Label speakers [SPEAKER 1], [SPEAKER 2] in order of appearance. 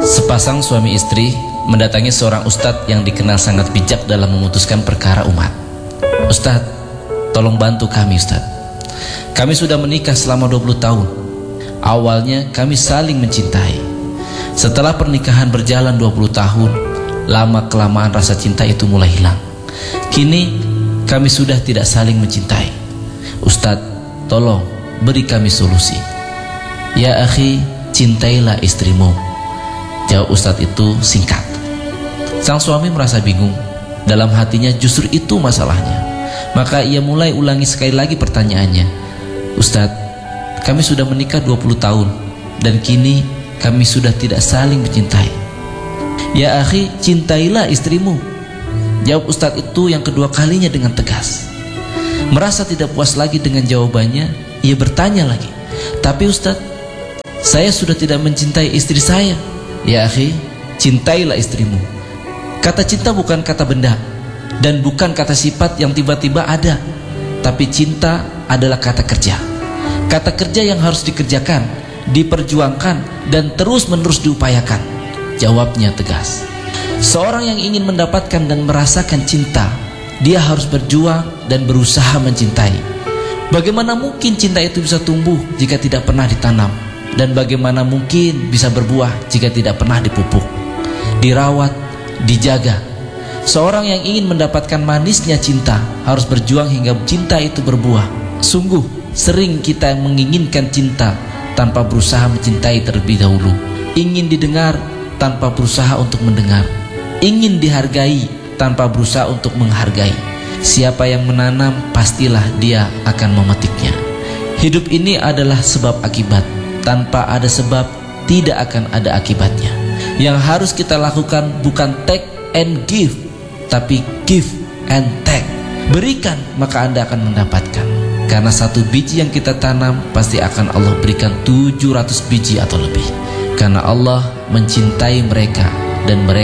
[SPEAKER 1] Sepasang suami istri mendatangi seorang ustadz yang dikenal sangat bijak dalam memutuskan perkara umat. "Ustadz, tolong bantu kami ustadz. Kami sudah menikah selama 20 tahun. Awalnya kami saling mencintai. Setelah pernikahan berjalan 20 tahun, lama-kelamaan rasa cinta itu mulai hilang. Kini kami sudah tidak saling mencintai. Ustadz, tolong beri kami solusi." "Ya akhi, cintailah istrimu," jawab ustadz itu singkat. Sang suami merasa bingung. Dalam hatinya justru itu masalahnya. Maka ia mulai ulangi sekali lagi pertanyaannya. "Ustadz, kami sudah menikah 20 tahun dan kini kami sudah tidak saling mencintai." "Ya akhi, cintailah istrimu," jawab ustadz itu yang kedua kalinya dengan tegas. Merasa tidak puas lagi dengan jawabannya, ia bertanya lagi, "Tapi ustadz, saya sudah tidak mencintai istri saya." "Ya akhi, cintailah istrimu. Kata cinta bukan kata benda dan bukan kata sifat yang tiba-tiba ada, tapi cinta adalah kata kerja. Kata kerja yang harus dikerjakan, diperjuangkan dan terus-menerus diupayakan," jawabnya tegas. Seorang yang ingin mendapatkan dan merasakan cinta, dia harus berjuang dan berusaha mencintai. Bagaimana mungkin cinta itu bisa tumbuh jika tidak pernah ditanam? Dan bagaimana mungkin bisa berbuah jika tidak pernah dipupuk, dirawat, dijaga? Seorang yang ingin mendapatkan manisnya cinta harus berjuang hingga cinta itu berbuah. Sungguh sering kita menginginkan cinta tanpa berusaha mencintai terlebih dahulu. Ingin didengar tanpa berusaha untuk mendengar. Ingin dihargai tanpa berusaha untuk menghargai. Siapa yang menanam, pastilah dia akan memetiknya. Hidup ini adalah sebab akibat. Tanpa ada sebab, tidak akan ada akibatnya. Yang harus kita lakukan bukan take and give, tapi give and take. Berikan, maka Anda akan mendapatkan. Karena satu biji yang kita tanam, pasti akan Allah berikan 700 biji atau lebih. Karena Allah mencintai mereka, dan mereka